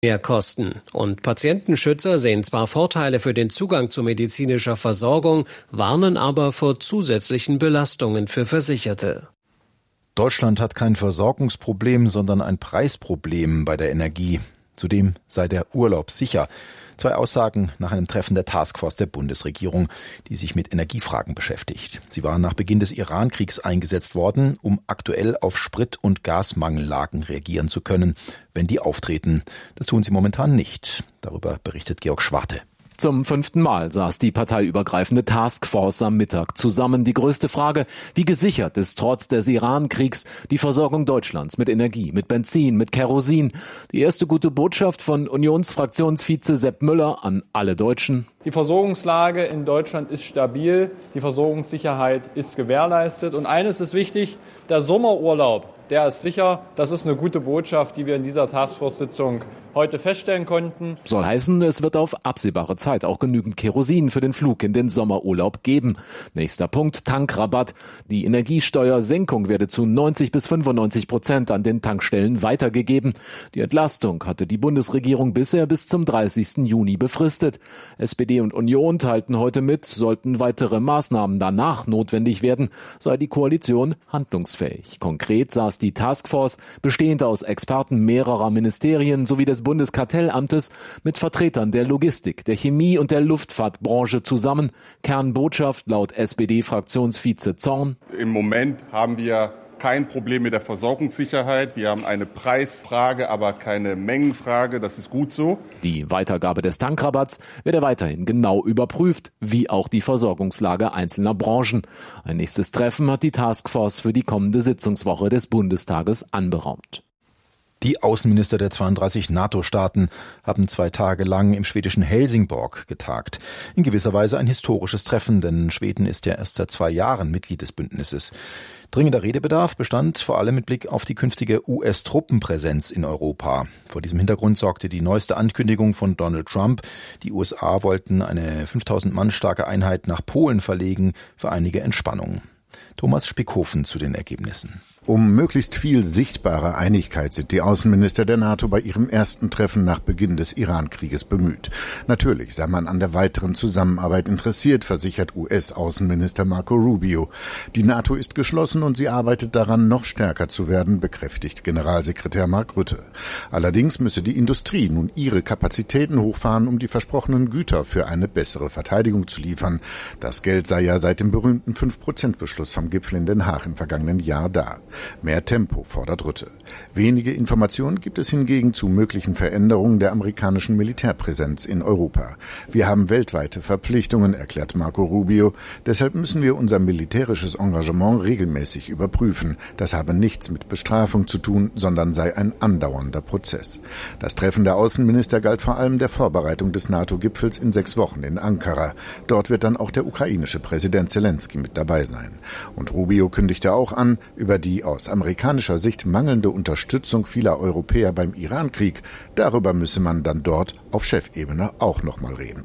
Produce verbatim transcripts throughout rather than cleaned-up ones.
Mehrkosten. Und Patientenschützer sehen zwar Vorteile für den Zugang zu medizinischer Versorgung, warnen aber vor zusätzlichen Belastungen für Versicherte. Deutschland hat kein Versorgungsproblem, sondern ein Preisproblem bei der Energie. Zudem sei der Urlaub sicher. Zwei Aussagen nach einem Treffen der Taskforce der Bundesregierung, die sich mit Energiefragen beschäftigt. Sie waren nach Beginn des Iran-Kriegs eingesetzt worden, um aktuell auf Sprit- und Gasmangellagen reagieren zu können, wenn die auftreten. Das tun sie momentan nicht. Darüber berichtet Georg Schwarte. Zum fünften Mal saß die parteiübergreifende Taskforce am Mittag zusammen. Die größte Frage, wie gesichert ist trotz des Iran-Kriegs die Versorgung Deutschlands mit Energie, mit Benzin, mit Kerosin? Die erste gute Botschaft von Unionsfraktionsvize Sepp Müller an alle Deutschen. Die Versorgungslage in Deutschland ist stabil, die Versorgungssicherheit ist gewährleistet. Und eines ist wichtig, der Sommerurlaub, der ist sicher. Das ist eine gute Botschaft, die wir in dieser Taskforce-Sitzung heute feststellen konnten. Soll heißen, es wird auf absehbare Zeit auch genügend Kerosin für den Flug in den Sommerurlaub geben. Nächster Punkt, Tankrabatt. Die Energiesteuersenkung werde zu neunzig bis fünfundneunzig Prozent an den Tankstellen weitergegeben. Die Entlastung hatte die Bundesregierung bisher bis zum dreißigsten Juni befristet. S P D und Union teilten heute mit, sollten weitere Maßnahmen danach notwendig werden, sei die Koalition handlungsfähig. Konkret saß die Taskforce, bestehend aus Experten mehrerer Ministerien sowie des Bundeskartellamtes, mit Vertretern der Logistik, der Chemie und der Luftfahrtbranche zusammen. Kernbotschaft laut S P D-Fraktionsvize Zorn: Im Moment haben wir kein Problem mit der Versorgungssicherheit. Wir haben eine Preisfrage, aber keine Mengenfrage. Das ist gut so. Die Weitergabe des Tankrabatts werde weiterhin genau überprüft, wie auch die Versorgungslage einzelner Branchen. Ein nächstes Treffen hat die Taskforce für die kommende Sitzungswoche des Bundestages anberaumt. Die Außenminister der zweiunddreißig NATO-Staaten haben zwei Tage lang im schwedischen Helsingborg getagt. In gewisser Weise ein historisches Treffen, denn Schweden ist ja erst seit zwei Jahren Mitglied des Bündnisses. Dringender Redebedarf bestand vor allem mit Blick auf die künftige U S-Truppenpräsenz in Europa. Vor diesem Hintergrund sorgte die neueste Ankündigung von Donald Trump. Die U S A wollten eine fünftausend Mann starke Einheit nach Polen verlegen für einige Entspannung. Thomas Spickhofen zu den Ergebnissen. Um möglichst viel sichtbare Einigkeit sind die Außenminister der NATO bei ihrem ersten Treffen nach Beginn des Iran-Krieges bemüht. Natürlich sei man an der weiteren Zusammenarbeit interessiert, versichert U S-Außenminister Marco Rubio. Die NATO ist geschlossen und sie arbeitet daran, noch stärker zu werden, bekräftigt Generalsekretär Mark Rutte. Allerdings müsse die Industrie nun ihre Kapazitäten hochfahren, um die versprochenen Güter für eine bessere Verteidigung zu liefern. Das Geld sei ja seit dem berühmten fünf Prozent Beschluss vom Gipfel in Den Haag im vergangenen Jahr da. Mehr Tempo fordert Rutte. Wenige Informationen gibt es hingegen zu möglichen Veränderungen der amerikanischen Militärpräsenz in Europa. Wir haben weltweite Verpflichtungen, erklärt Marco Rubio. Deshalb müssen wir unser militärisches Engagement regelmäßig überprüfen. Das habe nichts mit Bestrafung zu tun, sondern sei ein andauernder Prozess. Das Treffen der Außenminister galt vor allem der Vorbereitung des NATO-Gipfels in sechs Wochen in Ankara. Dort wird dann auch der ukrainische Präsident Zelensky mit dabei sein. Und Rubio kündigte auch an, über die aus amerikanischer Sicht mangelnde Unterstützung vieler Europäer beim Iran-Krieg, darüber müsse man dann dort auf Chefebene auch noch mal reden.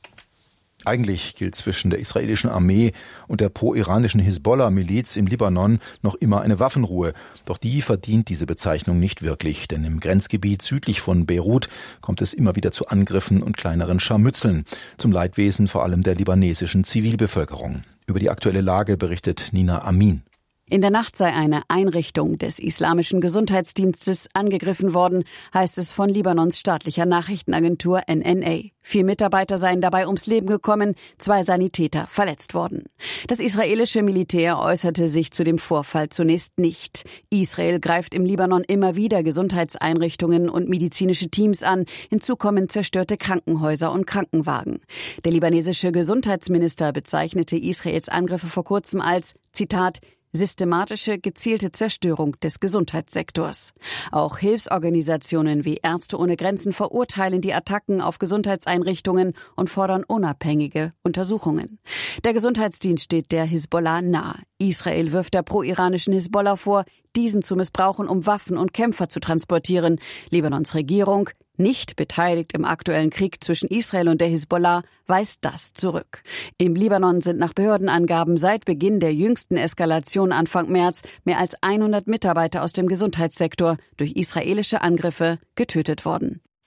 Eigentlich gilt zwischen der israelischen Armee und der pro-iranischen Hisbollah-Miliz im Libanon noch immer eine Waffenruhe. Doch die verdient diese Bezeichnung nicht wirklich, denn im Grenzgebiet südlich von Beirut kommt es immer wieder zu Angriffen und kleineren Scharmützeln, zum Leidwesen vor allem der libanesischen Zivilbevölkerung. Über die aktuelle Lage berichtet Nina Amin. In der Nacht sei eine Einrichtung des Islamischen Gesundheitsdienstes angegriffen worden, heißt es von Libanons staatlicher Nachrichtenagentur N N A. Vier Mitarbeiter seien dabei ums Leben gekommen, zwei Sanitäter verletzt worden. Das israelische Militär äußerte sich zu dem Vorfall zunächst nicht. Israel greift im Libanon immer wieder Gesundheitseinrichtungen und medizinische Teams an. Hinzu kommen zerstörte Krankenhäuser und Krankenwagen. Der libanesische Gesundheitsminister bezeichnete Israels Angriffe vor kurzem als, Zitat, systematische, gezielte Zerstörung des Gesundheitssektors. Auch Hilfsorganisationen wie Ärzte ohne Grenzen verurteilen die Attacken auf Gesundheitseinrichtungen und fordern unabhängige Untersuchungen. Der Gesundheitsdienst steht der Hisbollah nahe. Israel wirft der pro-iranischen Hisbollah vor, diesen zu missbrauchen, um Waffen und Kämpfer zu transportieren. Libanons Regierung, nicht beteiligt im aktuellen Krieg zwischen Israel und der Hisbollah, weist das zurück. Im Libanon sind nach Behördenangaben seit Beginn der jüngsten Eskalation Anfang März mehr als hundert Mitarbeiter aus dem Gesundheitssektor durch israelische Angriffe getötet worden.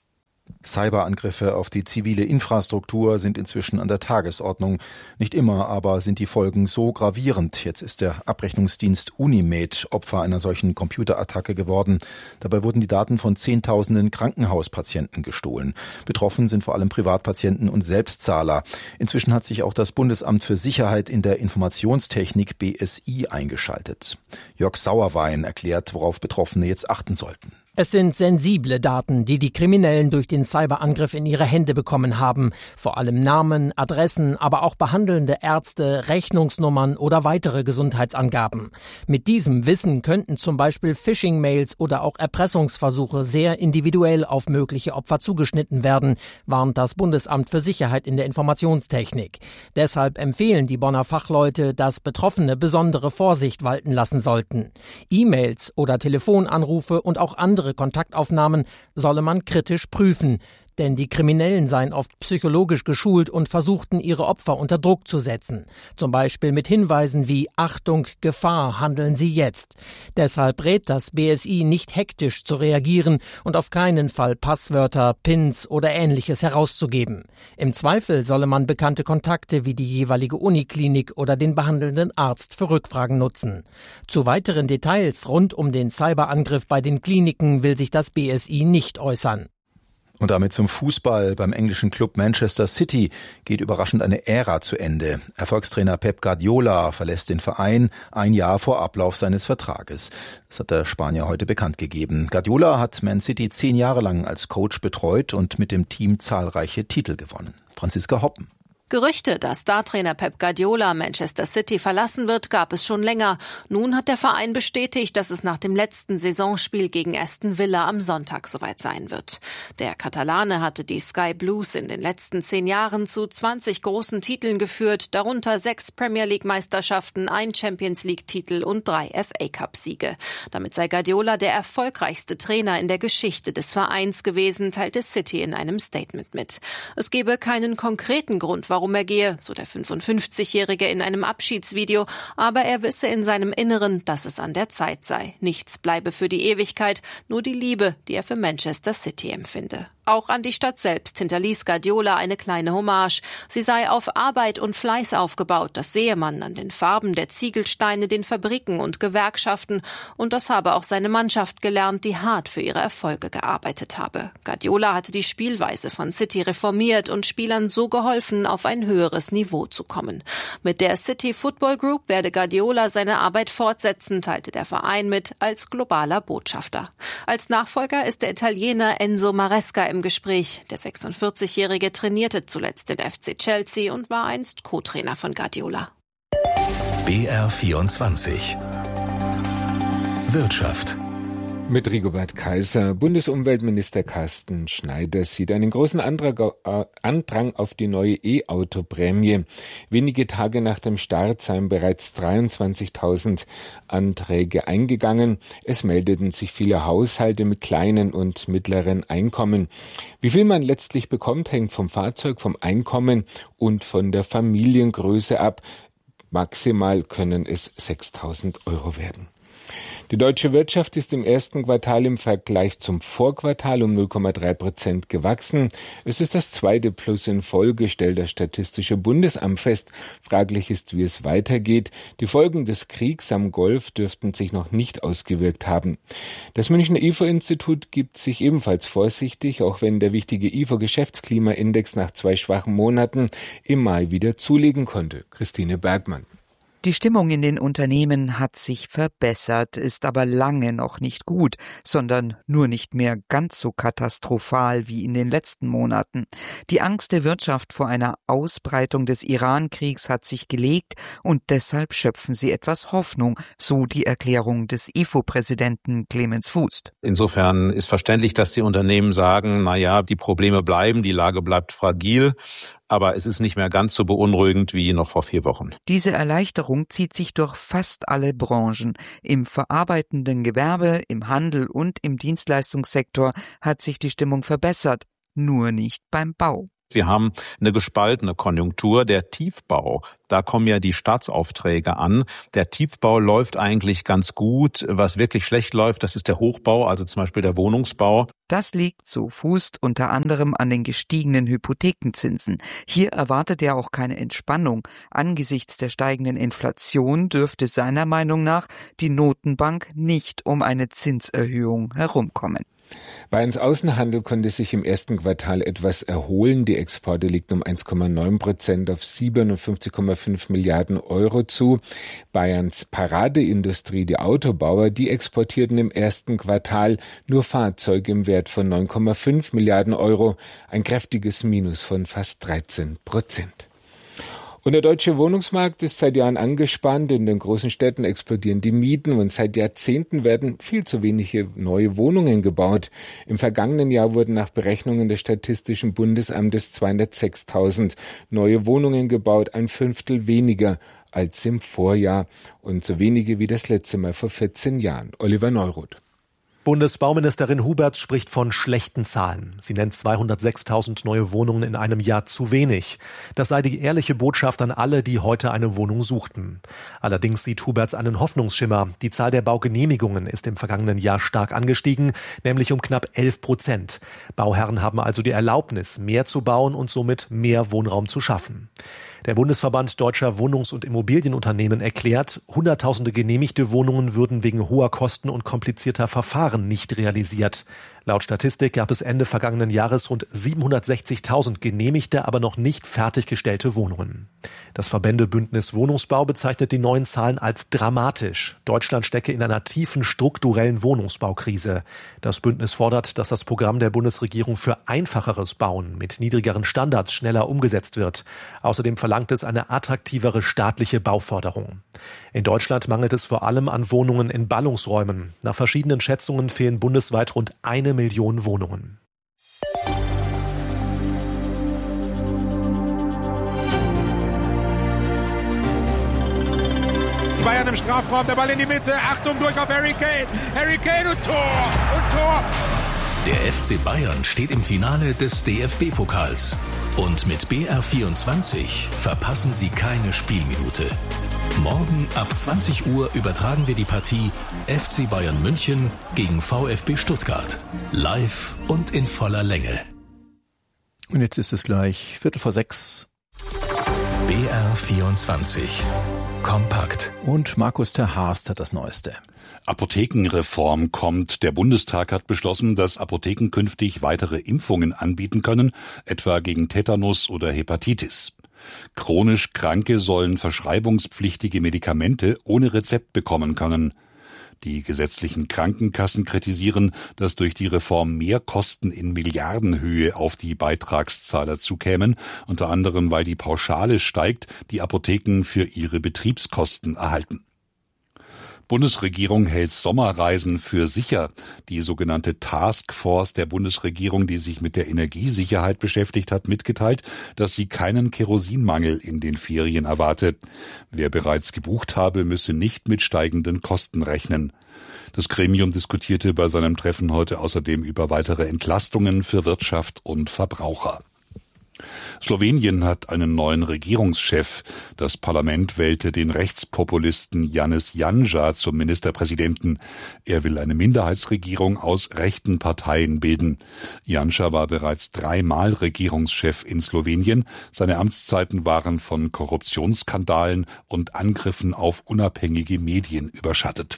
Cyberangriffe auf die zivile Infrastruktur sind inzwischen an der Tagesordnung. Nicht immer aber sind die Folgen so gravierend. Jetzt ist der Abrechnungsdienst Unimed Opfer einer solchen Computerattacke geworden. Dabei wurden die Daten von Zehntausenden Krankenhauspatienten gestohlen. Betroffen sind vor allem Privatpatienten und Selbstzahler. Inzwischen hat sich auch das Bundesamt für Sicherheit in der Informationstechnik B S I eingeschaltet. Jörg Sauerwein erklärt, worauf Betroffene jetzt achten sollten. Es sind sensible Daten, die die Kriminellen durch den Cyberangriff in ihre Hände bekommen haben. Vor allem Namen, Adressen, aber auch behandelnde Ärzte, Rechnungsnummern oder weitere Gesundheitsangaben. Mit diesem Wissen könnten zum Beispiel Phishing-Mails oder auch Erpressungsversuche sehr individuell auf mögliche Opfer zugeschnitten werden, warnt das Bundesamt für Sicherheit in der Informationstechnik. Deshalb empfehlen die Bonner Fachleute, dass Betroffene besondere Vorsicht walten lassen sollten. E-Mails oder Telefonanrufe und auch andere Kontaktaufnahmen solle man kritisch prüfen, denn die Kriminellen seien oft psychologisch geschult und versuchten, ihre Opfer unter Druck zu setzen. Zum Beispiel mit Hinweisen wie Achtung, Gefahr, handeln Sie jetzt. Deshalb rät das B S I nicht hektisch zu reagieren und auf keinen Fall Passwörter, Pins oder Ähnliches herauszugeben. Im Zweifel solle man bekannte Kontakte wie die jeweilige Uniklinik oder den behandelnden Arzt für Rückfragen nutzen. Zu weiteren Details rund um den Cyberangriff bei den Kliniken will sich das B S I nicht äußern. Und damit zum Fußball. Beim englischen Club Manchester City geht überraschend eine Ära zu Ende. Erfolgstrainer Pep Guardiola verlässt den Verein ein Jahr vor Ablauf seines Vertrages. Das hat der Spanier heute bekannt gegeben. Guardiola hat Man City zehn Jahre lang als Coach betreut und mit dem Team zahlreiche Titel gewonnen. Franziska Hoppen. Gerüchte, dass Startrainer Pep Guardiola Manchester City verlassen wird, gab es schon länger. Nun hat der Verein bestätigt, dass es nach dem letzten Saisonspiel gegen Aston Villa am Sonntag soweit sein wird. Der Katalane hatte die Sky Blues in den letzten zehn Jahren zu zwanzig großen Titeln geführt, darunter sechs Premier League Meisterschaften, ein Champions League Titel und drei F A Cup Siege. Damit sei Guardiola der erfolgreichste Trainer in der Geschichte des Vereins gewesen, teilte City in einem Statement mit. Es gebe keinen konkreten Grund, warum er gehe, so der fünfundfünfzigjährige in einem Abschiedsvideo, aber er wisse in seinem Inneren, dass es an der Zeit sei. Nichts bleibe für die Ewigkeit, nur die Liebe, die er für Manchester City empfinde. Auch an die Stadt selbst hinterließ Guardiola eine kleine Hommage. Sie sei auf Arbeit und Fleiß aufgebaut, das sehe man an den Farben der Ziegelsteine, den Fabriken und Gewerkschaften. Und das habe auch seine Mannschaft gelernt, die hart für ihre Erfolge gearbeitet habe. Guardiola hatte die Spielweise von City reformiert und Spielern so geholfen, auf ein höheres Niveau zu kommen. Mit der City Football Group werde Guardiola seine Arbeit fortsetzen, teilte der Verein mit, als globaler Botschafter. Als Nachfolger ist der Italiener Enzo Maresca im Gespräch. Der sechsundvierzigjährige trainierte zuletzt den F C Chelsea und war einst Co-Trainer von Guardiola. B R vierundzwanzig Wirtschaft. Mit Rigobert Kaiser. Bundesumweltminister Carsten Schneider sieht einen großen Andrang, äh, Andrang auf die neue E-Auto-Prämie. Wenige Tage nach dem Start seien bereits dreiundzwanzigtausend Anträge eingegangen. Es meldeten sich viele Haushalte mit kleinen und mittleren Einkommen. Wie viel man letztlich bekommt, hängt vom Fahrzeug, vom Einkommen und von der Familiengröße ab. Maximal können es sechstausend Euro werden. Die deutsche Wirtschaft ist im ersten Quartal im Vergleich zum Vorquartal um null Komma drei Prozent gewachsen. Es ist das zweite Plus in Folge, stellt das Statistische Bundesamt fest. Fraglich ist, wie es weitergeht. Die Folgen des Kriegs am Golf dürften sich noch nicht ausgewirkt haben. Das Münchner I F O-Institut gibt sich ebenfalls vorsichtig, auch wenn der wichtige I F O-Geschäftsklimaindex nach zwei schwachen Monaten im Mai wieder zulegen konnte. Christine Bergmann. Die Stimmung in den Unternehmen hat sich verbessert, ist aber lange noch nicht gut, sondern nur nicht mehr ganz so katastrophal wie in den letzten Monaten. Die Angst der Wirtschaft vor einer Ausbreitung des Iran-Kriegs hat sich gelegt und deshalb schöpfen sie etwas Hoffnung, so die Erklärung des I F O-Präsidenten Clemens Fuß. Insofern ist verständlich, dass die Unternehmen sagen, na ja, die Probleme bleiben, die Lage bleibt fragil. Aber es ist nicht mehr ganz so beunruhigend wie noch vor vier Wochen. Diese Erleichterung zieht sich durch fast alle Branchen. Im verarbeitenden Gewerbe, im Handel und im Dienstleistungssektor hat sich die Stimmung verbessert, nur nicht beim Bau. Wir haben eine gespaltene Konjunktur. Der Tiefbau Da kommen ja die Staatsaufträge an. Der Tiefbau läuft eigentlich ganz gut. Was wirklich schlecht läuft, das ist der Hochbau, also zum Beispiel der Wohnungsbau. Das liegt, so Fußt, unter anderem an den gestiegenen Hypothekenzinsen. Hier erwartet er auch keine Entspannung. Angesichts der steigenden Inflation dürfte seiner Meinung nach die Notenbank nicht um eine Zinserhöhung herumkommen. Bayerns Außenhandel konnte sich im ersten Quartal etwas erholen. Die Exporte legten um eins Komma neun Prozent auf siebenundfünfzig Komma fünf Milliarden Euro zu. Bayerns Paradeindustrie, die Autobauer, die exportierten im ersten Quartal nur Fahrzeuge im Wert von neun Komma fünf Milliarden Euro, ein kräftiges Minus von fast dreizehn Prozent. Und der deutsche Wohnungsmarkt ist seit Jahren angespannt. In den großen Städten explodieren die Mieten und seit Jahrzehnten werden viel zu wenige neue Wohnungen gebaut. Im vergangenen Jahr wurden nach Berechnungen des Statistischen Bundesamtes zweihundertsechstausend neue Wohnungen gebaut, ein Fünftel weniger als im Vorjahr und so wenige wie das letzte Mal vor vierzehn Jahren. Oliver Neuroth. Bundesbauministerin Huberts spricht von schlechten Zahlen. Sie nennt zweihundertsechstausend neue Wohnungen in einem Jahr zu wenig. Das sei die ehrliche Botschaft an alle, die heute eine Wohnung suchten. Allerdings sieht Huberts einen Hoffnungsschimmer. Die Zahl der Baugenehmigungen ist im vergangenen Jahr stark angestiegen, nämlich um knapp elf Prozent. Bauherren haben also die Erlaubnis, mehr zu bauen und somit mehr Wohnraum zu schaffen. Der Bundesverband Deutscher Wohnungs- und Immobilienunternehmen erklärt, Hunderttausende genehmigte Wohnungen würden wegen hoher Kosten und komplizierter Verfahren nicht realisiert. Laut Statistik gab es Ende vergangenen Jahres rund siebenhundertsechzigtausend genehmigte, aber noch nicht fertiggestellte Wohnungen. Das Verbändebündnis Wohnungsbau bezeichnet die neuen Zahlen als dramatisch. Deutschland stecke in einer tiefen strukturellen Wohnungsbaukrise. Das Bündnis fordert, dass das Programm der Bundesregierung für einfacheres Bauen mit niedrigeren Standards schneller umgesetzt wird. Außerdem verlangt es eine attraktivere staatliche Bauförderung. In Deutschland mangelt es vor allem an Wohnungen in Ballungsräumen. Nach verschiedenen Schätzungen fehlen bundesweit rund eine Million Wohnungen. Die Bayern im Strafraum, der Ball in die Mitte, Achtung, durch auf Harry Kane, Harry Kane und Tor, und Tor. Der F C Bayern steht im Finale des D F B-Pokals. Und mit B R vierundzwanzig verpassen Sie keine Spielminute. Morgen ab zwanzig Uhr übertragen wir die Partie F C Bayern München gegen VfB Stuttgart. Live und in voller Länge. Und jetzt ist es gleich Viertel vor sechs. B R vierundzwanzig. Kompakt. Und Markus ter Haast hat das Neueste. Apothekenreform kommt. Der Bundestag hat beschlossen, dass Apotheken künftig weitere Impfungen anbieten können, etwa gegen Tetanus oder Hepatitis. Chronisch Kranke sollen verschreibungspflichtige Medikamente ohne Rezept bekommen können. Die gesetzlichen Krankenkassen kritisieren, dass durch die Reform mehr Kosten in Milliardenhöhe auf die Beitragszahler zukämen, unter anderem weil die Pauschale steigt, die Apotheken für ihre Betriebskosten erhalten. Bundesregierung hält Sommerreisen für sicher. Die sogenannte Taskforce der Bundesregierung, die sich mit der Energiesicherheit beschäftigt hat, mitgeteilt, dass sie keinen Kerosinmangel in den Ferien erwarte. Wer bereits gebucht habe, müsse nicht mit steigenden Kosten rechnen. Das Gremium diskutierte bei seinem Treffen heute außerdem über weitere Entlastungen für Wirtschaft und Verbraucher. Slowenien hat einen neuen Regierungschef. Das Parlament wählte den Rechtspopulisten Janez Janša zum Ministerpräsidenten. Er will eine Minderheitsregierung aus rechten Parteien bilden. Janša war bereits dreimal Regierungschef in Slowenien. Seine Amtszeiten waren von Korruptionsskandalen und Angriffen auf unabhängige Medien überschattet.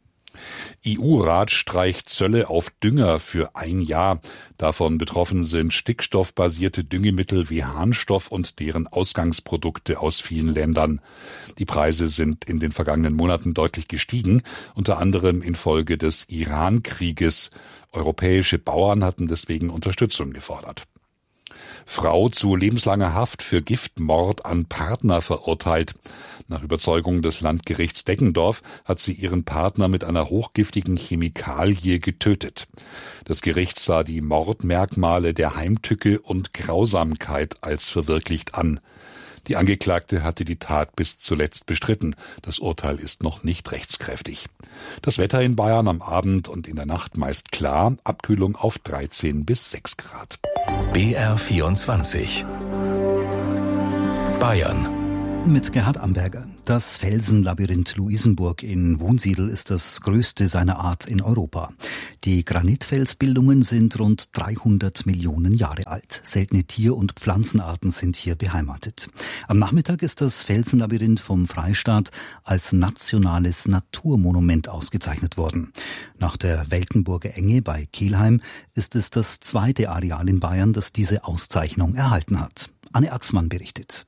E U-Rat streicht Zölle auf Dünger für ein Jahr. Davon betroffen sind stickstoffbasierte Düngemittel wie Harnstoff und deren Ausgangsprodukte aus vielen Ländern. Die Preise sind in den vergangenen Monaten deutlich gestiegen, unter anderem infolge des Iran-Krieges. Europäische Bauern hatten deswegen Unterstützung gefordert. Frau zu lebenslanger Haft für Giftmord an Partner verurteilt. Nach Überzeugung des Landgerichts Deggendorf hat sie ihren Partner mit einer hochgiftigen Chemikalie getötet. Das Gericht sah die Mordmerkmale der Heimtücke und Grausamkeit als verwirklicht an. Die Angeklagte hatte die Tat bis zuletzt bestritten. Das Urteil ist noch nicht rechtskräftig. Das Wetter in Bayern am Abend und in der Nacht meist klar, Abkühlung auf dreizehn bis sechs Grad. B R vierundzwanzig. Bayern. Nachrichten mit Gerhard Amberger. Das Felsenlabyrinth Luisenburg in Wunsiedel ist das größte seiner Art in Europa. Die Granitfelsbildungen sind rund dreihundert Millionen Jahre alt. Seltene Tier- und Pflanzenarten sind hier beheimatet. Am Nachmittag ist das Felsenlabyrinth vom Freistaat als nationales Naturmonument ausgezeichnet worden. Nach der Weltenburger Enge bei Kelheim ist es das zweite Areal in Bayern, das diese Auszeichnung erhalten hat. Anne Axmann berichtet.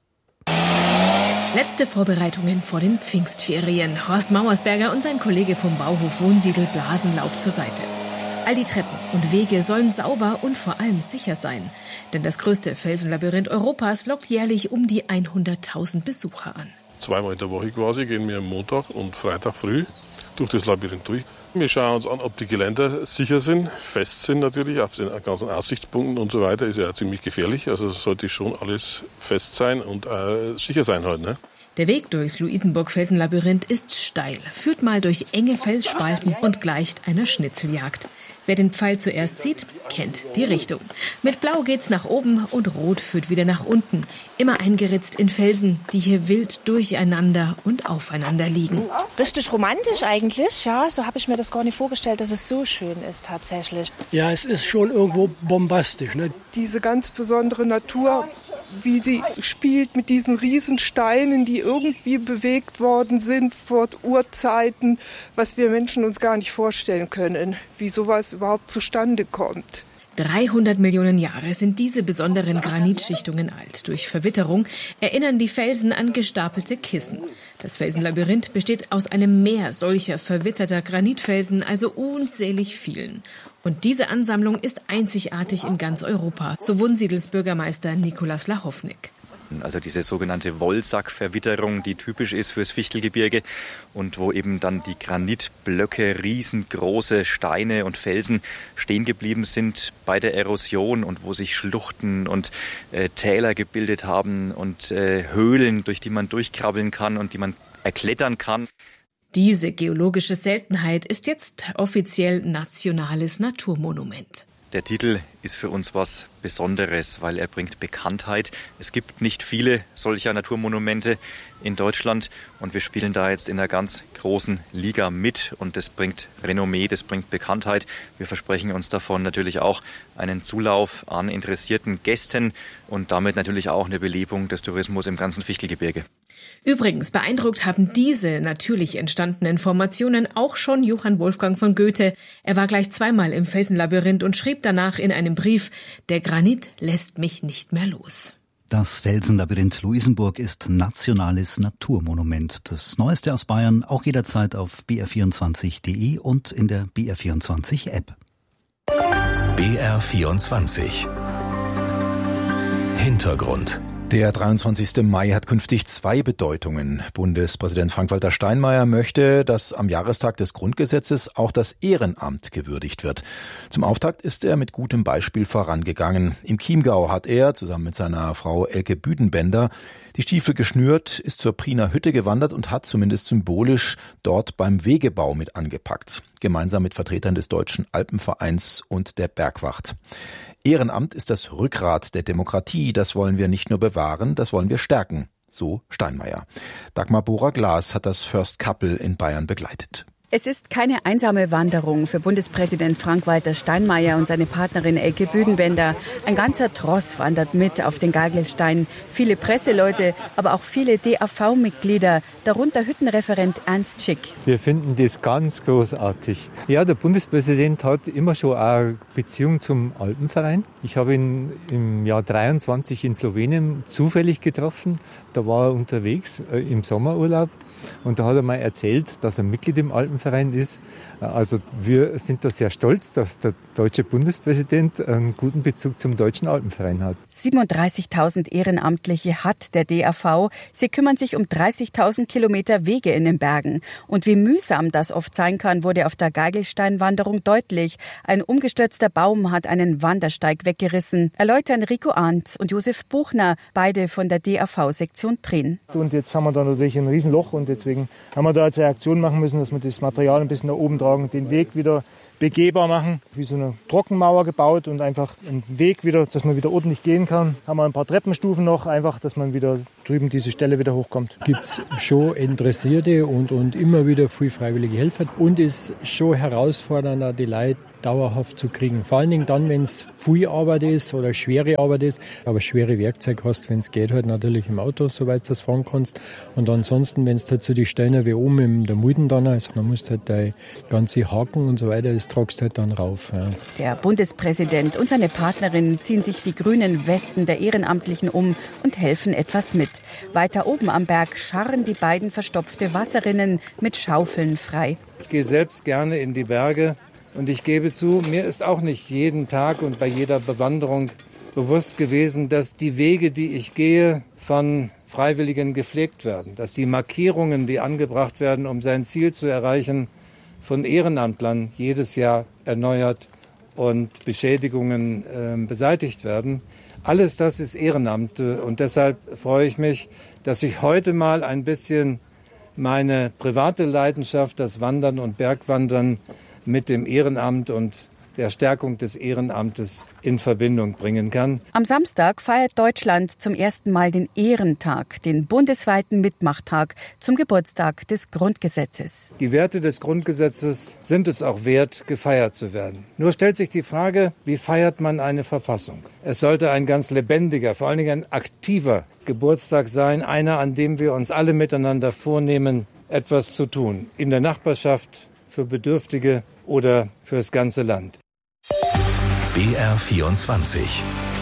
Letzte Vorbereitungen vor den Pfingstferien. Horst Mauersberger und sein Kollege vom Bauhof Wunsiedel blasen Laub zur Seite. All die Treppen und Wege sollen sauber und vor allem sicher sein. Denn das größte Felsenlabyrinth Europas lockt jährlich um die hunderttausend Besucher an. Zweimal in der Woche quasi gehen wir am Montag und Freitag früh durch das Labyrinth durch. Wir schauen uns an, ob die Geländer sicher sind, fest sind natürlich, auf den ganzen Aussichtspunkten und so weiter. Ist ja ziemlich gefährlich, also sollte schon alles fest sein und äh, sicher sein halt, ne? Der Weg durchs Luisenburg-Felsenlabyrinth ist steil, führt mal durch enge Felsspalten und gleicht einer Schnitzeljagd. Wer den Pfeil zuerst sieht, kennt die Richtung. Mit Blau geht's nach oben und Rot führt wieder nach unten. Immer eingeritzt in Felsen, die hier wild durcheinander und aufeinander liegen. Richtig romantisch eigentlich, ja. So habe ich mir das gar nicht vorgestellt, dass es so schön ist tatsächlich. Ja, es ist schon irgendwo bombastisch, ne? Diese ganz besondere Natur, wie sie spielt mit diesen Riesensteinen, die irgendwie bewegt worden sind vor Urzeiten, was wir Menschen uns gar nicht vorstellen können, wie sowas überhaupt zustande kommt. dreihundert Millionen Jahre sind diese besonderen Granitschichtungen alt. Durch Verwitterung erinnern die Felsen an gestapelte Kissen. Das Felsenlabyrinth besteht aus einem Meer solcher verwitterter Granitfelsen, also unzählig vielen. Und diese Ansammlung ist einzigartig in ganz Europa, so Wunsiedels Bürgermeister Nikolaus Lachownik. Also diese sogenannte Wollsackverwitterung, die typisch ist fürs Fichtelgebirge und wo eben dann die Granitblöcke, riesengroße Steine und Felsen stehen geblieben sind bei der Erosion und wo sich Schluchten und äh, Täler gebildet haben und äh, Höhlen, durch die man durchkrabbeln kann und die man erklettern kann. Diese geologische Seltenheit ist jetzt offiziell nationales Naturmonument. Der Titel ist für uns was Besonderes, weil er bringt Bekanntheit. Es gibt nicht viele solcher Naturmonumente in Deutschland und wir spielen da jetzt in einer ganz großen Liga mit und das bringt Renommee, das bringt Bekanntheit. Wir versprechen uns davon natürlich auch einen Zulauf an interessierten Gästen und damit natürlich auch eine Belebung des Tourismus im ganzen Fichtelgebirge. Übrigens beeindruckt haben diese natürlich entstandenen Formationen auch schon Johann Wolfgang von Goethe. Er war gleich zweimal im Felsenlabyrinth und schrieb danach in einem Brief: Der Granit lässt mich nicht mehr los. Das Felsenlabyrinth Luisenburg ist nationales Naturmonument. Das Neueste aus Bayern auch jederzeit auf b r vierundzwanzig punkt d e und in der B R vierundzwanzig App. B R vierundzwanzig Hintergrund. Der dreiundzwanzigste Mai hat künftig zwei Bedeutungen. Bundespräsident Frank-Walter Steinmeier möchte, dass am Jahrestag des Grundgesetzes auch das Ehrenamt gewürdigt wird. Zum Auftakt ist er mit gutem Beispiel vorangegangen. Im Chiemgau hat er, zusammen mit seiner Frau Elke Büdenbender, die Stiefel geschnürt, ist zur Priener Hütte gewandert und hat zumindest symbolisch dort beim Wegebau mit angepackt. Gemeinsam mit Vertretern des Deutschen Alpenvereins und der Bergwacht. Ehrenamt ist das Rückgrat der Demokratie. Das wollen wir nicht nur bewahren, das wollen wir stärken. So Steinmeier. Dagmar Bohrer-Glas hat das First Couple in Bayern begleitet. Es ist keine einsame Wanderung für Bundespräsident Frank-Walter Steinmeier und seine Partnerin Elke Büdenbender. Ein ganzer Tross wandert mit auf den Geigelstein. Viele Presseleute, aber auch viele D A V-Mitglieder, darunter Hüttenreferent Ernst Schick. Wir finden das ganz großartig. Ja, der Bundespräsident hat immer schon eine Beziehung zum Alpenverein. Ich habe ihn im Jahr dreiundzwanzig in Slowenien zufällig getroffen. Da war er unterwegs äh, im Sommerurlaub. Und da hat er mal erzählt, dass er Mitglied im Alpenverein ist. Also wir sind da sehr stolz, dass der deutsche Bundespräsident einen guten Bezug zum Deutschen Alpenverein hat. siebenunddreißigtausend Ehrenamtliche hat der D A V. Sie kümmern sich um dreißigtausend Kilometer Wege in den Bergen. Und wie mühsam das oft sein kann, wurde auf der Geigelsteinwanderung deutlich. Ein umgestürzter Baum hat einen Wandersteig weggerissen, erläutern Rico Arndt und Josef Buchner, beide von der D A V-Sektion Prien. Und jetzt haben wir da natürlich ein Riesenloch und deswegen haben wir da jetzt eine Aktion machen müssen, dass wir das Material ein bisschen nach oben tragen, den Weg wieder begehbar machen, wie so eine Trockenmauer gebaut und einfach einen Weg wieder, dass man wieder ordentlich gehen kann. Haben wir ein paar Treppenstufen noch, einfach, dass man wieder drüben diese Stelle wieder hochkommt. Gibt es schon Interessierte und, und immer wieder viel freiwillige Helfer und ist schon herausfordernder, die Leute dauerhaft zu kriegen. Vor allen Dingen dann, wenn es viel Arbeit ist oder schwere Arbeit ist, aber schwere Werkzeug hast, wenn es geht, halt natürlich im Auto, soweit du das fahren kannst. Und ansonsten, wenn es halt so die Steine wie oben in der Mulden dann ist, dann musst du halt deine ganze Haken und so weiter, das tragst du halt dann rauf. Ja. Der Bundespräsident und seine Partnerin ziehen sich die grünen Westen der Ehrenamtlichen um und helfen etwas mit. Weiter oben am Berg scharren die beiden verstopfte Wasserrinnen mit Schaufeln frei. Ich gehe selbst gerne in die Berge. Und ich gebe zu, mir ist auch nicht jeden Tag und bei jeder Bewanderung bewusst gewesen, dass die Wege, die ich gehe, von Freiwilligen gepflegt werden. Dass die Markierungen, die angebracht werden, um sein Ziel zu erreichen, von Ehrenamtlern jedes Jahr erneuert und Beschädigungen äh, beseitigt werden. Alles das ist Ehrenamt und deshalb freue ich mich, dass ich heute mal ein bisschen meine private Leidenschaft, das Wandern und Bergwandern, mit dem Ehrenamt und der Stärkung des Ehrenamtes in Verbindung bringen kann. Am Samstag feiert Deutschland zum ersten Mal den Ehrentag, den bundesweiten Mitmachtag zum Geburtstag des Grundgesetzes. Die Werte des Grundgesetzes sind es auch wert, gefeiert zu werden. Nur stellt sich die Frage, wie feiert man eine Verfassung? Es sollte ein ganz lebendiger, vor allen Dingen ein aktiver Geburtstag sein, einer, an dem wir uns alle miteinander vornehmen, etwas zu tun. In der Nachbarschaft, für Bedürftige oder fürs ganze Land. B R vierundzwanzig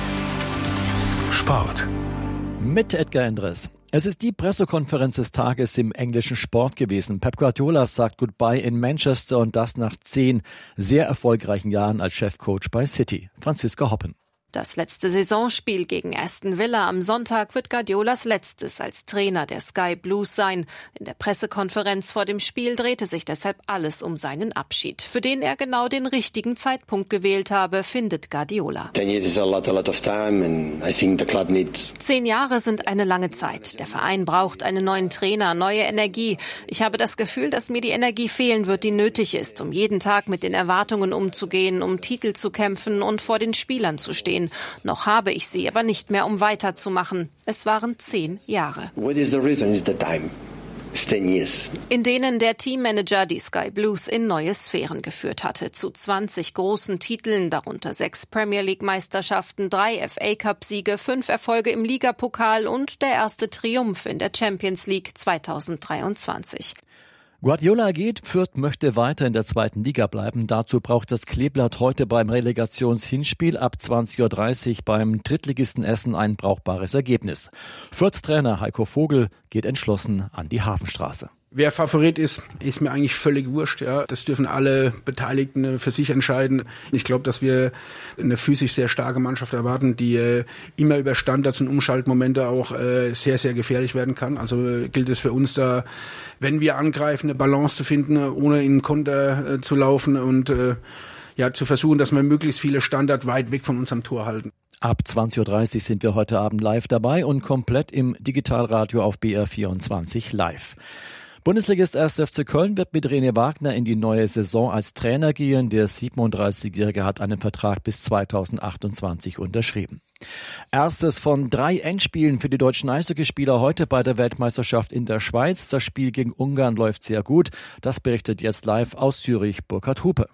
Sport. Mit Edgar Endres. Es ist die Pressekonferenz des Tages im englischen Sport gewesen. Pep Guardiola sagt Goodbye in Manchester und das nach zehn sehr erfolgreichen Jahren als Chefcoach bei City. Franziska Hoppen. Das letzte Saisonspiel gegen Aston Villa am Sonntag wird Guardiolas letztes als Trainer der Sky Blues sein. In der Pressekonferenz vor dem Spiel drehte sich deshalb alles um seinen Abschied, für den er genau den richtigen Zeitpunkt gewählt habe, findet Guardiola. Zehn Jahre sind eine lange Zeit. Der Verein braucht einen neuen Trainer, neue Energie. Ich habe das Gefühl, dass mir die Energie fehlen wird, die nötig ist, um jeden Tag mit den Erwartungen umzugehen, um Titel zu kämpfen und vor den Spielern zu stehen. Noch habe ich sie, aber nicht mehr, um weiterzumachen. Es waren zehn Jahre. What is the reason? Is the time. Ten years. In denen der Teammanager die Sky Blues in neue Sphären geführt hatte. Zu zwanzig großen Titeln, darunter sechs Premier League Meisterschaften, drei F A Cup Siege, fünf Erfolge im Ligapokal und der erste Triumph in der Champions League zweitausenddreiundzwanzig. Guardiola geht, Fürth möchte weiter in der zweiten Liga bleiben. Dazu braucht das Kleeblatt heute beim Relegationshinspiel ab zwanzig Uhr dreißig beim Drittligisten Essen ein brauchbares Ergebnis. Fürths Trainer Heiko Vogel geht entschlossen an die Hafenstraße. Wer Favorit ist, ist mir eigentlich völlig wurscht. Ja. Das dürfen alle Beteiligten für sich entscheiden. Ich glaube, dass wir eine physisch sehr starke Mannschaft erwarten, die äh, immer über Standards und Umschaltmomente auch äh, sehr, sehr gefährlich werden kann. Also äh, gilt es für uns da, wenn wir angreifen, eine Balance zu finden, ohne in den Konter äh, zu laufen und äh, ja zu versuchen, dass wir möglichst viele Standards weit weg von unserem Tor halten. Ab zwanzig Uhr dreißig sind wir heute Abend live dabei und komplett im Digitalradio auf B R vierundzwanzig live. Bundesligist erster F C Köln wird mit René Wagner in die neue Saison als Trainer gehen. Der siebenunddreißigjährige hat einen Vertrag bis zweitausendachtundzwanzig unterschrieben. Erstes von drei Endspielen für die deutschen Eishockeyspieler heute bei der Weltmeisterschaft in der Schweiz. Das Spiel gegen Ungarn läuft sehr gut. Das berichtet jetzt live aus Zürich Burkhard Hupe.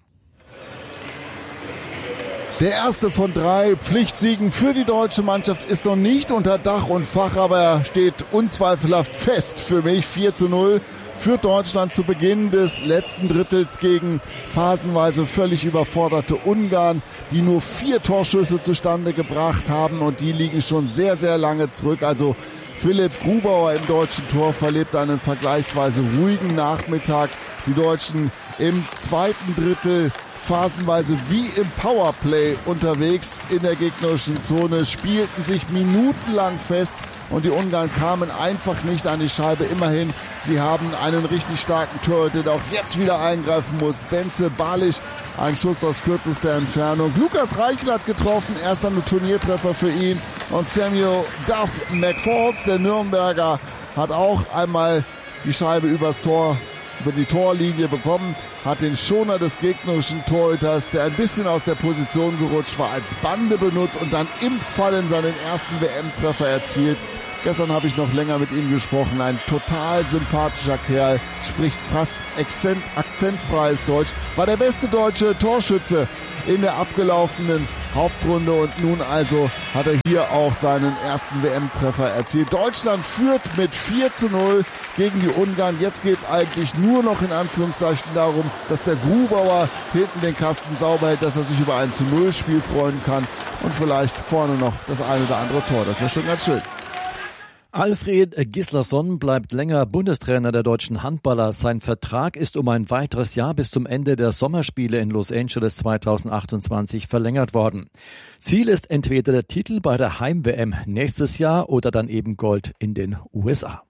Der erste von drei Pflichtsiegen für die deutsche Mannschaft ist noch nicht unter Dach und Fach, aber er steht unzweifelhaft fest für mich. vier zu null für Deutschland zu Beginn des letzten Drittels gegen phasenweise völlig überforderte Ungarn, die nur vier Torschüsse zustande gebracht haben und die liegen schon sehr, sehr lange zurück. Also Philipp Grubauer im deutschen Tor verlebt einen vergleichsweise ruhigen Nachmittag. Die Deutschen im zweiten Drittel phasenweise wie im Powerplay unterwegs in der gegnerischen Zone, spielten sich minutenlang fest und die Ungarn kamen einfach nicht an die Scheibe. Immerhin, sie haben einen richtig starken Torhüter, der auch jetzt wieder eingreifen muss. Bence Balic, ein Schuss aus kürzester Entfernung. Lukas Reichel hat getroffen, erster Turniertreffer für ihn. Und Samuel Duff McFalls, der Nürnberger, hat auch einmal die Scheibe übers Tor über die Torlinie bekommen, hat den Schoner des gegnerischen Torhüters, der ein bisschen aus der Position gerutscht war, als Bande benutzt und dann im Fallen seinen ersten W M-Treffer erzielt. Gestern habe ich noch länger mit ihm gesprochen. Ein total sympathischer Kerl, spricht fast akzent, akzentfreies Deutsch, war der beste deutsche Torschütze in der abgelaufenen Hauptrunde und nun also hat er hier auch seinen ersten W M-Treffer erzielt. Deutschland führt mit vier zu null gegen die Ungarn. Jetzt geht es eigentlich nur noch in Anführungszeichen darum, dass der Grubauer hinten den Kasten sauber hält, dass er sich über ein zu null Spiel freuen kann und vielleicht vorne noch das eine oder andere Tor. Das wäre schon ganz schön. Alfred Gislason bleibt länger Bundestrainer der deutschen Handballer. Sein Vertrag ist um ein weiteres Jahr bis zum Ende der Sommerspiele in Los Angeles zweitausendachtundzwanzig verlängert worden. Ziel ist entweder der Titel bei der Heim-W M nächstes Jahr oder dann eben Gold in den U S A.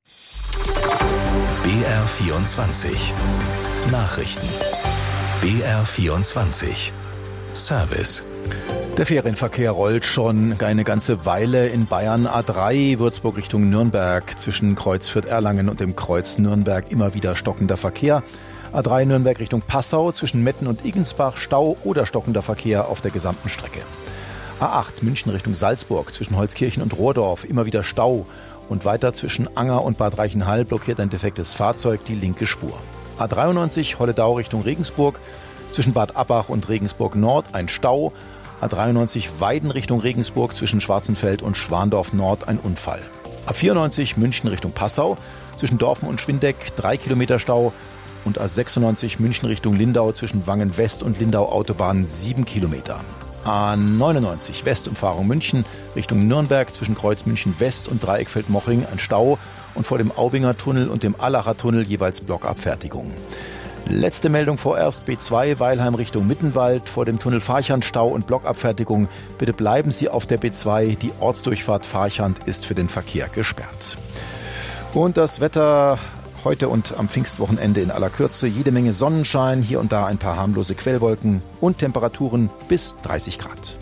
B R vierundzwanzig Nachrichten. B R vierundzwanzig Service. Der Ferienverkehr rollt schon eine ganze Weile in Bayern. A drei Würzburg Richtung Nürnberg zwischen Kreuz Fürth-Erlangen und dem Kreuz Nürnberg immer wieder stockender Verkehr. A drei Nürnberg Richtung Passau zwischen Metten und Igensbach Stau oder stockender Verkehr auf der gesamten Strecke. A acht München Richtung Salzburg zwischen Holzkirchen und Rohrdorf immer wieder Stau und weiter zwischen Anger und Bad Reichenhall blockiert ein defektes Fahrzeug die linke Spur. A dreiundneunzig Holledau Richtung Regensburg zwischen Bad Abbach und Regensburg Nord ein Stau. A dreiundneunzig Weiden Richtung Regensburg zwischen Schwarzenfeld und Schwandorf Nord ein Unfall. A vierundneunzig München Richtung Passau zwischen Dorfen und Schwindeck drei Kilometer Stau und A sechsundneunzig München Richtung Lindau zwischen Wangen West und Lindau Autobahn sieben Kilometer. A neunundneunzig Westumfahrung München Richtung Nürnberg zwischen Kreuz München West und Dreieckfeld-Mochring ein Stau und vor dem Aubinger Tunnel und dem Allacher Tunnel jeweils Blockabfertigung. Letzte Meldung vorerst, B zwei Weilheim Richtung Mittenwald, vor dem Tunnel Farchand Stau und Blockabfertigung. Bitte bleiben Sie auf der B zwei, die Ortsdurchfahrt Farchand ist für den Verkehr gesperrt. Und das Wetter heute und am Pfingstwochenende in aller Kürze, jede Menge Sonnenschein, hier und da ein paar harmlose Quellwolken und Temperaturen bis dreißig Grad.